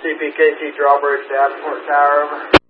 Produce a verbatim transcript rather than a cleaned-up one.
C P K T drawbridge to Airport Tower. Over.